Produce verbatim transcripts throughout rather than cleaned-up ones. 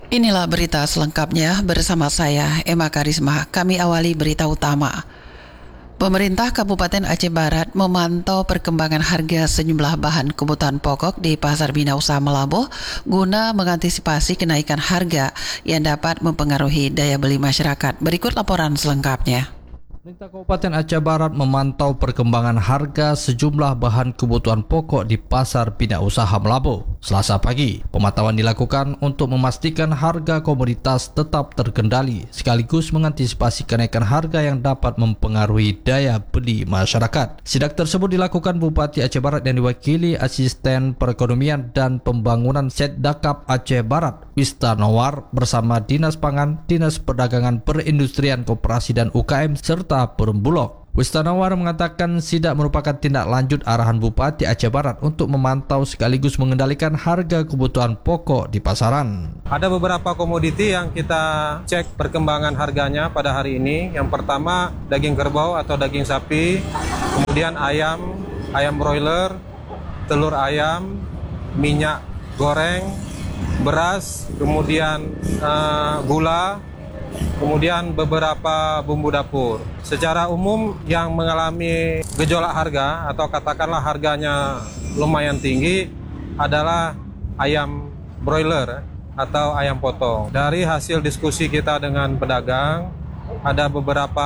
Inilah berita selengkapnya bersama saya, Emma Karisma. Kami awali berita utama. Pemerintah Kabupaten Aceh Barat memantau perkembangan harga sejumlah bahan kebutuhan pokok di Pasar Bina Usaha Melabuh guna mengantisipasi kenaikan harga yang dapat mempengaruhi daya beli masyarakat. Berikut laporan selengkapnya. Pemerintah Kabupaten Aceh Barat memantau perkembangan harga sejumlah bahan kebutuhan pokok di Pasar Bina Usaha Melabuh. Selasa pagi, pemantauan dilakukan untuk memastikan harga komoditas tetap terkendali sekaligus mengantisipasi kenaikan harga yang dapat mempengaruhi daya beli masyarakat. Sidak tersebut dilakukan Bupati Aceh Barat yang diwakili Asisten Perekonomian dan Pembangunan Setdakap Aceh Barat, Wista Nawar, bersama Dinas Pangan, Dinas Perdagangan, Perindustrian, Koperasi dan U K M serta Perum Bulog. Wista Nawar mengatakan sidak merupakan tindak lanjut arahan Bupati Aceh Barat untuk memantau sekaligus mengendalikan harga kebutuhan pokok di pasaran. Ada beberapa komoditi yang kita cek perkembangan harganya pada hari ini. Yang pertama daging kerbau atau daging sapi, kemudian ayam, ayam broiler, telur ayam, minyak goreng, beras, kemudian uh, gula, kemudian beberapa bumbu dapur. Secara umum yang mengalami gejolak harga atau katakanlah harganya lumayan tinggi adalah ayam broiler atau ayam potong. Dari hasil diskusi kita dengan pedagang, ada beberapa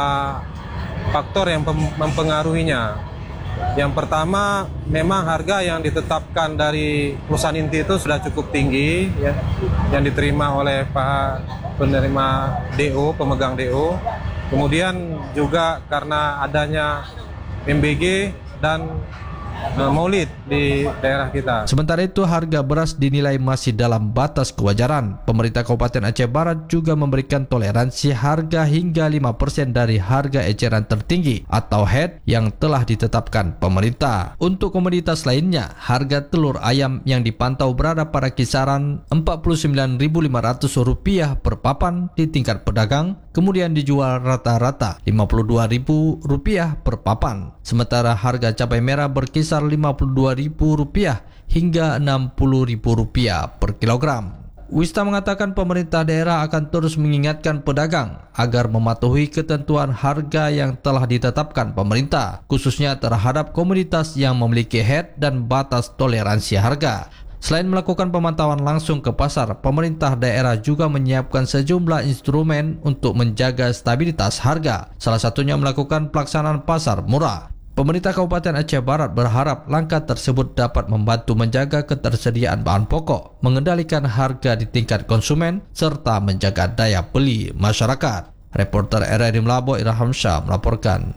faktor yang mempengaruhinya. Yang pertama, memang harga yang ditetapkan dari perusahaan inti itu sudah cukup tinggi, ya, yang diterima oleh Pak penerima D O, pemegang D O. Kemudian juga karena adanya M B G dan uh, Maulid di daerah kita. Sementara itu harga beras dinilai masih dalam batas kewajaran. Pemerintah Kabupaten Aceh Barat juga memberikan toleransi harga hingga lima persen dari harga eceran tertinggi atau H E D yang telah ditetapkan pemerintah. Untuk komoditas lainnya, harga telur ayam yang dipantau berada pada kisaran empat puluh sembilan ribu lima ratus rupiah per papan di tingkat pedagang, kemudian dijual rata-rata lima puluh dua ribu rupiah per papan. Sementara harga cabai merah berkisar lima puluh dua ribu rupiah hingga enam puluh ribu rupiah per kilogram. Wista mengatakan pemerintah daerah akan terus mengingatkan pedagang agar mematuhi ketentuan harga yang telah ditetapkan pemerintah, khususnya terhadap komoditas yang memiliki H E D dan batas toleransi harga. Selain melakukan pemantauan langsung ke pasar, pemerintah daerah juga menyiapkan sejumlah instrumen untuk menjaga stabilitas harga. Salah satunya melakukan pelaksanaan pasar murah. Pemerintah Kabupaten Aceh Barat berharap langkah tersebut dapat membantu menjaga ketersediaan bahan pokok, mengendalikan harga di tingkat konsumen, serta menjaga daya beli masyarakat. Reporter R R I Melabuh Irham Syah melaporkan.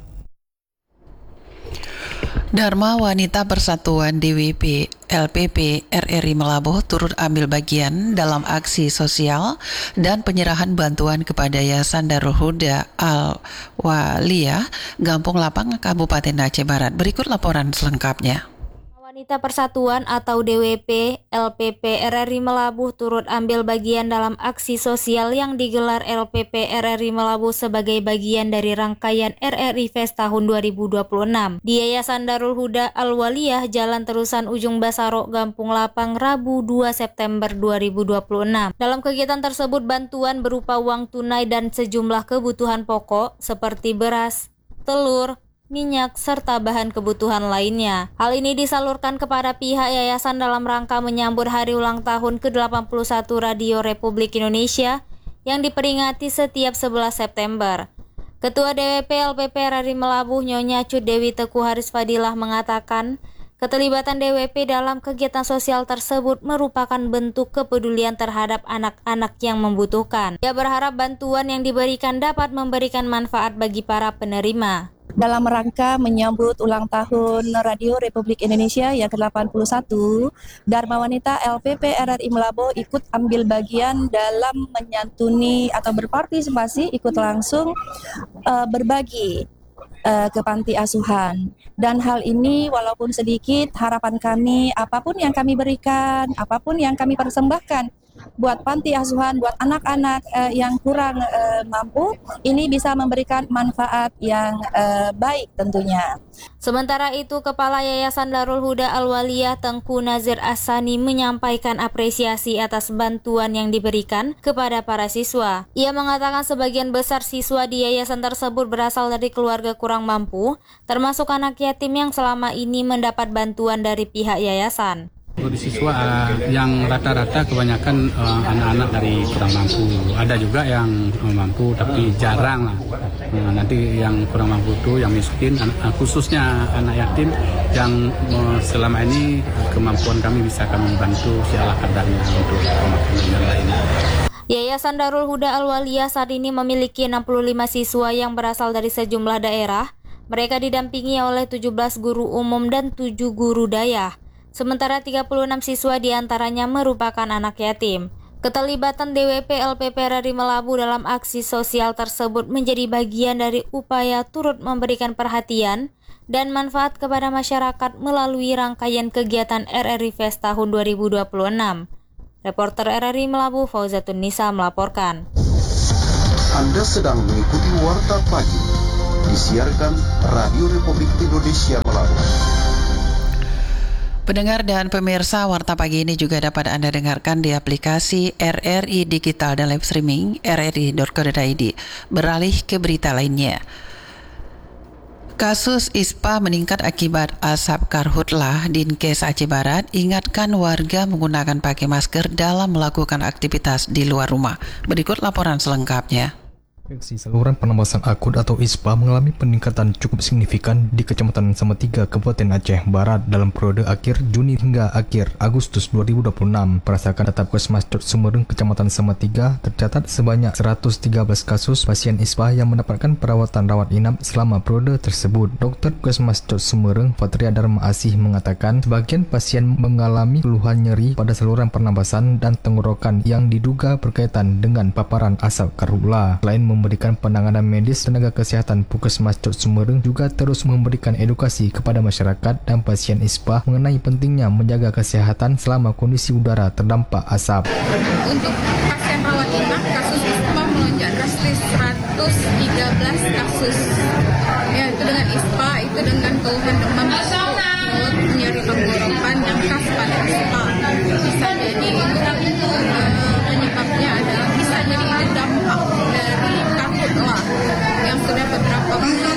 Dharma Wanita Persatuan D W P L P P R R I Melabuh turut ambil bagian dalam aksi sosial dan penyerahan bantuan kepada Yayasan Darul Huda Al-Waliyah, Gampung Lapang, Kabupaten Aceh Barat. Berikut laporan selengkapnya. Wanita Persatuan atau D W P L P P R R I Melabuh turut ambil bagian dalam aksi sosial yang digelar L P P R R I Melabuh sebagai bagian dari rangkaian R R I Fest tahun dua ribu dua puluh enam di Yayasan Darul Huda Al-Waliyah, Jalan Terusan Ujung Basaro, Gampung Lapang, Rabu dua September dua ribu dua puluh enam. Dalam kegiatan tersebut, bantuan berupa uang tunai dan sejumlah kebutuhan pokok seperti beras, telur, minyak, serta bahan kebutuhan lainnya. Hal ini disalurkan kepada pihak yayasan dalam rangka menyambut hari ulang tahun ke delapan puluh satu Radio Republik Indonesia yang diperingati setiap sebelas September. Ketua D W P L P P R R I Melabuh Nyonya Cut Dewi Teguh Haris Fadilah mengatakan, keterlibatan D W P dalam kegiatan sosial tersebut merupakan bentuk kepedulian terhadap anak-anak yang membutuhkan. Dia berharap bantuan yang diberikan dapat memberikan manfaat bagi para penerima. Dalam rangka menyambut ulang tahun Radio Republik Indonesia yang ke delapan puluh satu, Dharma Wanita L P P R R I Melabuh ikut ambil bagian dalam menyantuni atau berpartisipasi ikut langsung uh, berbagi uh, ke panti asuhan. Dan hal ini walaupun sedikit, harapan kami apapun yang kami berikan, apapun yang kami persembahkan buat panti asuhan, buat anak-anak uh, yang kurang uh, mampu, ini bisa memberikan manfaat yang uh, baik tentunya. Sementara itu, Kepala Yayasan Darul Huda Al-Waliyah Tengku Nazir Asani menyampaikan apresiasi atas bantuan yang diberikan kepada para siswa. Ia mengatakan sebagian besar siswa di yayasan tersebut berasal dari keluarga kurang mampu, termasuk anak yatim yang selama ini mendapat bantuan dari pihak yayasan. Untuk siswa uh, yang rata-rata kebanyakan uh, anak-anak dari kurang mampu. Ada juga yang uh, mampu tapi jarang lah. Uh, nanti yang kurang mampu itu yang miskin, uh, khususnya anak yatim yang uh, selama ini uh, kemampuan kami bisa kami bantu seala kadarnya untuk pemakaman dan lainnya. Yayasan Darul Huda Al-Waliyah saat ini memiliki enam puluh lima siswa yang berasal dari sejumlah daerah. Mereka didampingi oleh tujuh belas guru umum dan tujuh guru dayah. Sementara tiga puluh enam siswa diantaranya merupakan anak yatim. Keterlibatan D W P L P P R R I Melabu dalam aksi sosial tersebut menjadi bagian dari upaya turut memberikan perhatian dan manfaat kepada masyarakat melalui rangkaian kegiatan R R I Fest tahun dua ribu dua puluh enam. Reporter R R I Melabu Fauzatun Nisa melaporkan. Anda sedang mengikuti Warta Pagi, disiarkan Radio Republik Indonesia Melabu. Pendengar dan pemirsa, Warta Pagi ini juga dapat Anda dengarkan di aplikasi R R I Digital dan live streaming r r i dot co dot i d. Beralih ke berita lainnya. Kasus ispa meningkat akibat asap karhutlah Dinkes Aceh Barat ingatkan warga menggunakan pakai masker dalam melakukan aktivitas di luar rumah. Berikut laporan selengkapnya. Infeksi saluran pernapasan akut atau ispa mengalami peningkatan cukup signifikan di Kecamatan Samatiga, Kabupaten Aceh Barat dalam periode akhir Juni hingga akhir Agustus dua ribu dua puluh enam. Berdasarkan data Puskesmas Cot Sumereng Kecamatan Samatiga, tercatat sebanyak seratus tiga belas kasus pasien ispa yang mendapatkan perawatan rawat inap selama periode tersebut. Dokter Puskesmas Cot Sumereng Fatria Dharma Asih mengatakan sebagian pasien mengalami keluhan nyeri pada saluran pernapasan dan tenggorokan yang diduga berkaitan dengan paparan asap karhutlah. Selain memberikan penanganan medis, tenaga kesehatan Puskesmas Cot Sumereng juga terus memberikan edukasi kepada masyarakat dan pasien ispa mengenai pentingnya menjaga kesehatan selama kondisi udara terdampak asap. Untuk pasien rawat inap, kasus ispa melonjak drastis seratus tiga belas kasus. Ya, itu dengan ispa, itu dengan keluhan demam batuk, pilek, nyeri tenggorokan yang khas pada ispa. Bisa jadi itu uh, penyebabnya adalah bisa jadi itu dampak dari karhutlah yang sudah beberapa bulan.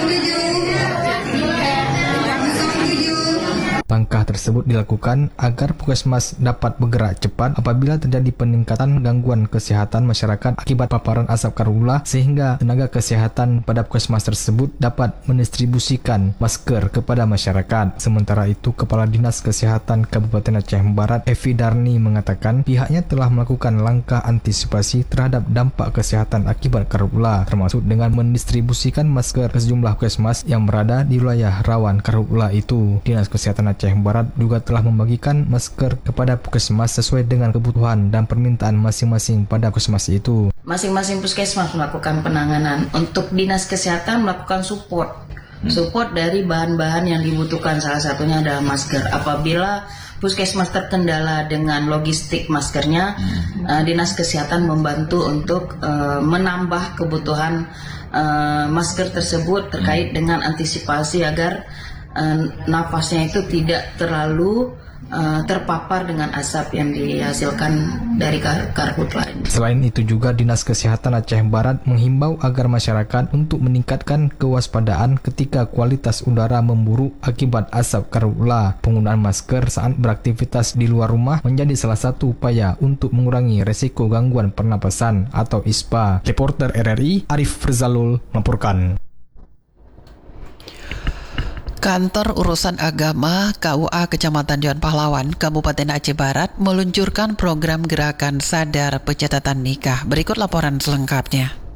Langkah tersebut dilakukan agar Puskesmas dapat bergerak cepat apabila terjadi peningkatan gangguan kesehatan masyarakat akibat paparan asap karhutlah, sehingga tenaga kesehatan pada Puskesmas tersebut dapat mendistribusikan masker kepada masyarakat. Sementara itu, Kepala Dinas Kesehatan Kabupaten Aceh Barat Evi Darni mengatakan pihaknya telah melakukan langkah antisipasi terhadap dampak kesehatan akibat karhutlah, termasuk dengan mendistribusikan masker ke sejumlah Puskesmas yang berada di wilayah rawan karhutlah itu. Dinas Kesehatan Aceh Barat juga telah membagikan masker kepada Puskesmas sesuai dengan kebutuhan dan permintaan masing-masing pada Puskesmas itu. Masing-masing Puskesmas melakukan penanganan. Untuk Dinas Kesehatan melakukan support. Support dari bahan-bahan yang dibutuhkan, salah satunya adalah masker. Apabila Puskesmas terkendala dengan logistik maskernya, uh, Dinas Kesehatan membantu untuk uh, menambah kebutuhan uh, masker tersebut terkait dengan antisipasi agar Uh, nafasnya itu tidak terlalu uh, terpapar dengan asap yang dihasilkan dari kar- karhutlah. Selain itu juga Dinas Kesehatan Aceh Barat menghimbau agar masyarakat untuk meningkatkan kewaspadaan ketika kualitas udara memburuk akibat asap karhutlah. Penggunaan masker saat beraktivitas di luar rumah menjadi salah satu upaya untuk mengurangi resiko gangguan pernapasan atau ispa. Reporter R R I Arif Rizalul melaporkan. Kantor Urusan Agama K U A Kecamatan John Pahlawan, Kabupaten Aceh Barat meluncurkan program gerakan sadar pencatatan nikah. Berikut laporan selengkapnya.